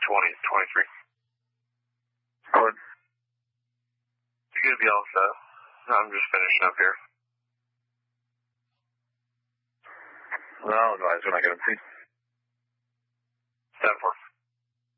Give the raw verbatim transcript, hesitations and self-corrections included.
twenty, twenty-three. What? You're going to be all set. I'm just finishing up here. Well, advise when I get him, please. ten four.